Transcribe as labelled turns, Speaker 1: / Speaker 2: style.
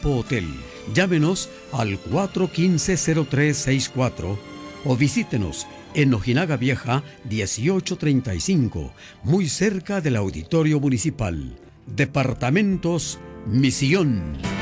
Speaker 1: Campo Hotel. Llámenos al 415-0364 o visítenos en Ojinaga Vieja 1835, muy cerca del Auditorio Municipal. Departamentos Misión.